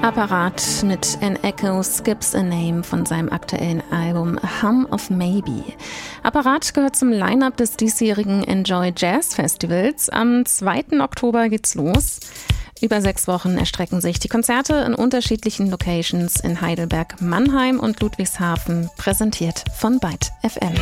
Apparat mit An Echo Skips a Name von seinem aktuellen Album A Hum of Maybe. Apparat gehört zum Line-Up des diesjährigen Enjoy Jazz Festivals. Am 2. Oktober geht's los. Über 6 Wochen erstrecken sich die Konzerte in unterschiedlichen Locations in Heidelberg, Mannheim und Ludwigshafen, präsentiert von Byte FM.